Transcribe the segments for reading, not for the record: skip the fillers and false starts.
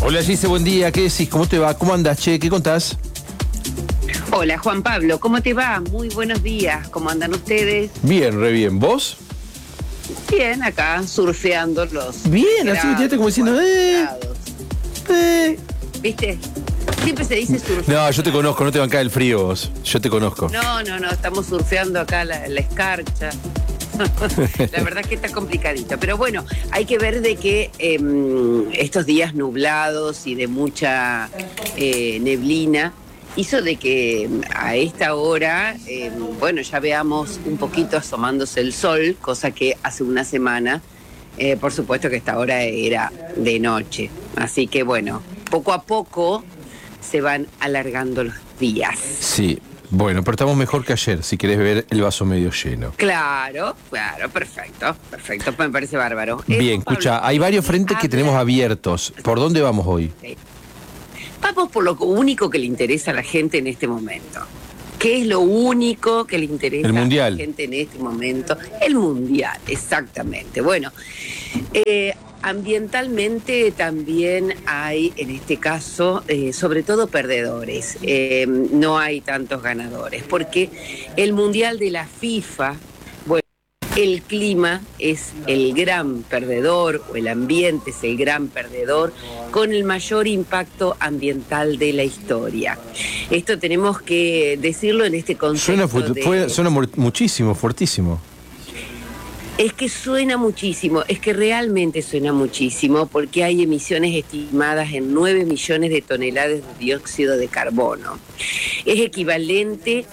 Hola Gise, buen día, ¿qué decís? ¿Cómo te va? ¿Cómo andás, che? ¿Qué contás? Hola Juan Pablo, ¿cómo te va? Muy buenos días, ¿cómo andan ustedes? Bien, re bien. ¿Vos? Bien, acá surfeando los Bien, así me tiraste como diciendo, grados. eh. ¿Viste? Siempre se dice surfear. No, yo te conozco, no te bancás el frío vos. Yo te conozco. No, estamos surfeando acá la escarcha. La verdad es que está complicadito, pero bueno, hay que ver de que estos días nublados y de mucha neblina hizo de que a esta hora, bueno, ya veamos un poquito asomándose el sol, cosa que hace una semana, por supuesto que esta hora era de noche. Así que bueno, poco a poco se van alargando los días. Sí, bueno, pero estamos mejor que ayer, si querés ver el vaso medio lleno. Claro, perfecto, me parece bárbaro. Bien, escucha, hay varios frentes que tenemos abiertos. ¿Por dónde vamos hoy? Sí. Vamos por lo único que le interesa a la gente en este momento. ¿Qué es lo único que le interesa El Mundial. a la gente en este momento? El Mundial, exactamente. Bueno, ambientalmente también hay, en este caso, sobre todo perdedores. No hay tantos ganadores, porque el Mundial de la FIFA, bueno, el clima es el gran perdedor, o el ambiente es el gran perdedor, con el mayor impacto ambiental de la historia. Esto tenemos que decirlo en este contexto. Suena muchísimo, fuertísimo. Es que suena muchísimo, es que realmente suena muchísimo, porque hay emisiones estimadas en 9 millones de toneladas de dióxido de carbono. Es equivalente,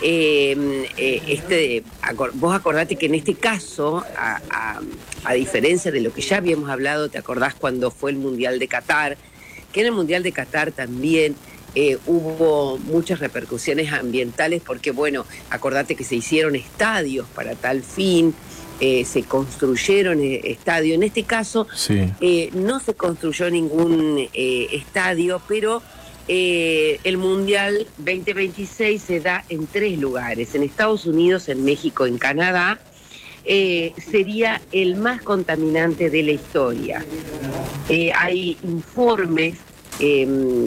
vos acordate que en este caso, a diferencia de lo que ya habíamos hablado, ¿te acordás cuando fue el Mundial de Qatar? Que en el Mundial de Qatar también hubo muchas repercusiones ambientales, porque bueno, acordate que se hicieron estadios para tal fin. Se construyeron estadios. En este caso, sí. No se construyó ningún estadio, pero el Mundial 2026 se da en 3 lugares: en Estados Unidos, en México, en Canadá. Sería el más contaminante de la historia. Hay informes que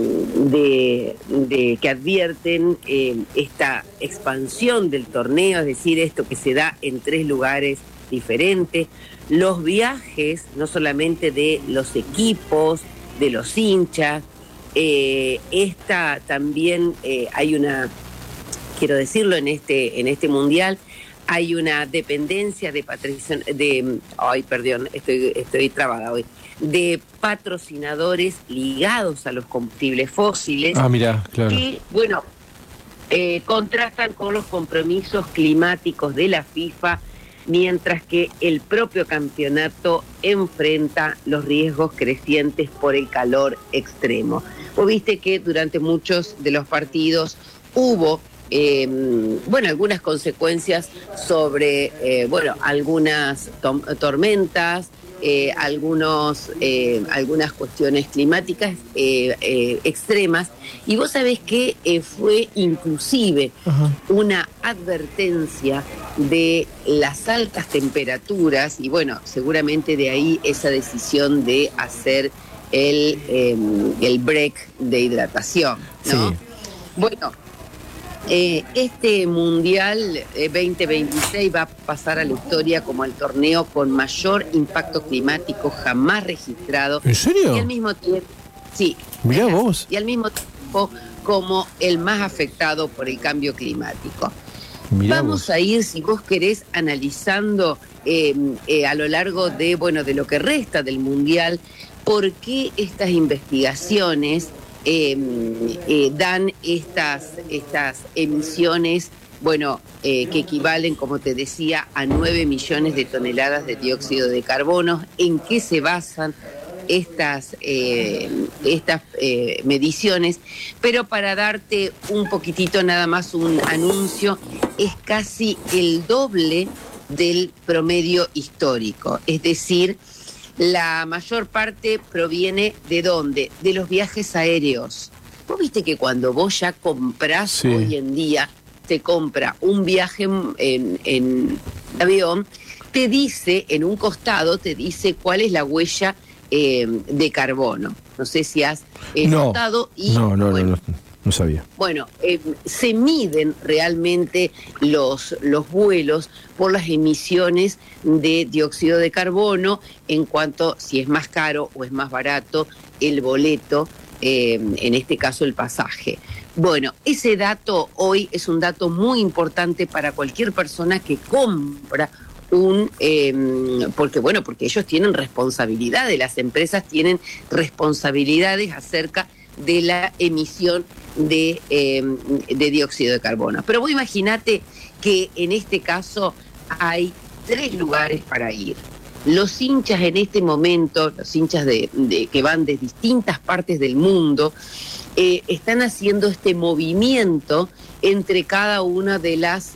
advierten esta expansión del torneo, es decir, esto que se da en 3 lugares diferentes, los viajes, no solamente de los equipos, de los hinchas, esta también hay una, quiero decirlo, en este mundial, hay una dependencia estoy trabada hoy, de patrocinadores ligados a los combustibles fósiles. Mira, claro. Que, bueno, contrastan con los compromisos climáticos de la FIFA, mientras que el propio campeonato enfrenta los riesgos crecientes por el calor extremo. Vos viste que durante muchos de los partidos hubo algunas consecuencias sobre algunas tormentas, algunas cuestiones climáticas extremas, y vos sabés que fue inclusive una advertencia de las altas temperaturas, y bueno, seguramente de ahí esa decisión de hacer el break de hidratación, ¿no? Sí. Bueno, este Mundial 2026 va a pasar a la historia como el torneo con mayor impacto climático jamás registrado. ¿En serio? Y al mismo tiempo, sí. Mirá vos. Y al mismo tiempo como el más afectado por el cambio climático. Vamos a ir, si vos querés, analizando a lo largo de lo que resta del Mundial, por qué estas investigaciones dan estas emisiones, que equivalen, como te decía, a 9 millones de toneladas de dióxido de carbono. ¿En qué se basan estas mediciones? Pero para darte un poquitito nada más un anuncio, es casi el doble del promedio histórico. Es decir, la mayor parte proviene ¿de dónde? De los viajes aéreos. Vos viste que cuando vos ya comprás, hoy en día, te compra un viaje en avión, te dice, en un costado, te dice cuál es la huella de carbono. No sé si has notado. No sabía. Bueno, se miden realmente los vuelos por las emisiones de dióxido de carbono en cuanto si es más caro o es más barato el boleto, en este caso el pasaje. Bueno, ese dato hoy es un dato muy importante para cualquier persona que compra porque ellos tienen responsabilidades, las empresas tienen responsabilidades acerca de la emisión de dióxido de carbono. Pero vos imaginate que en este caso hay 3 lugares para ir. Los hinchas en este momento, los hinchas que van de distintas partes del mundo, están haciendo este movimiento entre cada una de las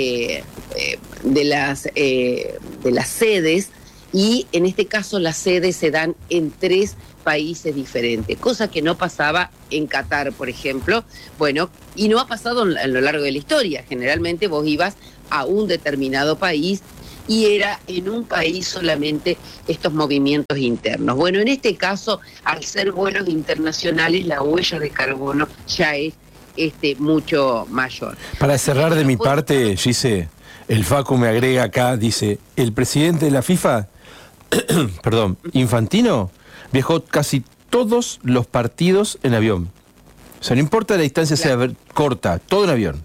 sedes, y en este caso las sedes se dan en 3 países diferentes, cosa que no pasaba en Qatar, por ejemplo. Bueno, y no ha pasado a lo largo de la historia. Generalmente vos ibas a un determinado país y era en un país solamente estos movimientos internos. Bueno, en este caso, al ser vuelos internacionales, la huella de carbono ya es mucho mayor. Para cerrar de mi parte, Gise, el Facu me agrega acá, dice, el presidente de la FIFA, perdón, Infantino, viajó casi todos los partidos en avión. O sea, no importa la distancia sea corta, todo en avión.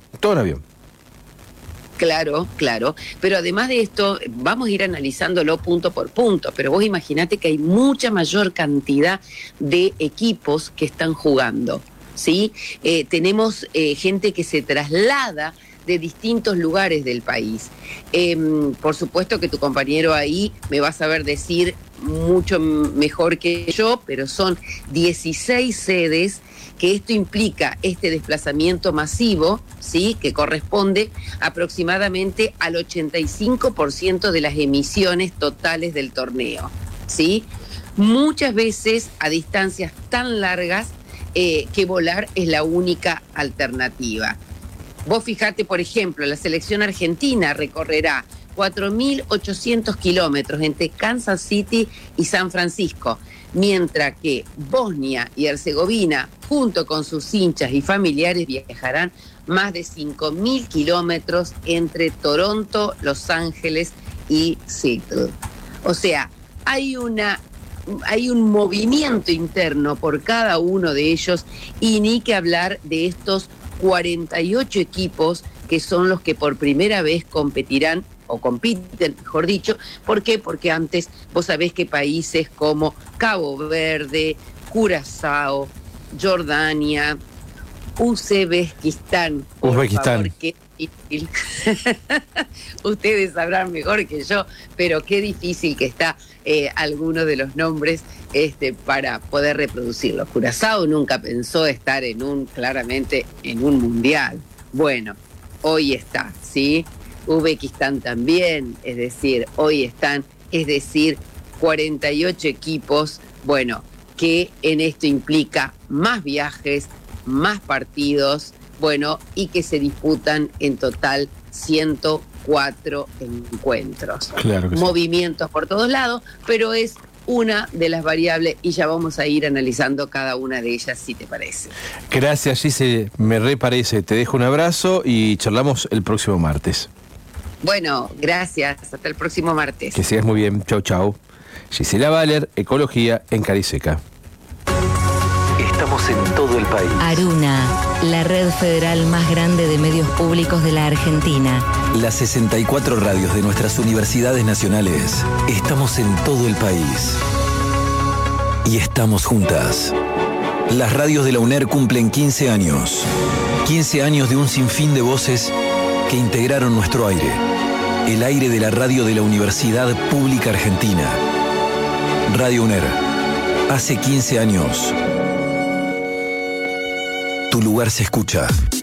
Claro, pero además de esto, vamos a ir analizándolo punto por punto, pero vos imaginate que hay mucha mayor cantidad de equipos que están jugando, ¿sí? Tenemos gente que se traslada de distintos lugares del país. Por supuesto que tu compañero ahí me va a saber decir mucho mejor que yo, pero son 16 sedes, que esto implica este desplazamiento masivo, ¿sí?, que corresponde aproximadamente al 85% de las emisiones totales del torneo, ¿sí? Muchas veces a distancias tan largas que volar es la única alternativa. Vos fijate, por ejemplo, la selección argentina recorrerá 4.800 kilómetros entre Kansas City y San Francisco, mientras que Bosnia y Herzegovina, junto con sus hinchas y familiares, viajarán más de 5.000 kilómetros entre Toronto, Los Ángeles y Seattle. O sea, hay un movimiento interno por cada uno de ellos, y ni que hablar de estos 48 equipos que son los que por primera vez competirán, o compiten, mejor dicho. ¿Por qué? Porque antes vos sabés que países como Cabo Verde, Curazao, Jordania, Uzbekistán, qué difícil. Ustedes sabrán mejor que yo, pero qué difícil que está algunos de los nombres para poder reproducirlos. Curazao nunca pensó estar claramente en un mundial. Bueno, hoy está, ¿sí? Uzbekistán también, hoy están, 48 equipos, bueno, que en esto implica más viajes, más partidos, bueno, y que se disputan en total 104 encuentros. Claro que sí. Movimientos por todos lados, pero es una de las variables y ya vamos a ir analizando cada una de ellas, si te parece. Gracias, Gise, me reparece. Te dejo un abrazo y charlamos el próximo martes. Bueno, gracias. Hasta el próximo martes. Que sigas muy bien. Chau, chau. Gisela Baller, Ecología en Cariseca. Estamos en todo el país. Aruna, la red federal más grande de medios públicos de la Argentina. Las 64 radios de nuestras universidades nacionales. Estamos en todo el país. Y estamos juntas. Las radios de la UNER cumplen 15 años. 15 años de un sinfín de voces que integraron nuestro aire. El aire de la radio de la Universidad Pública Argentina. Radio UNER. Hace 15 años. Tu lugar se escucha.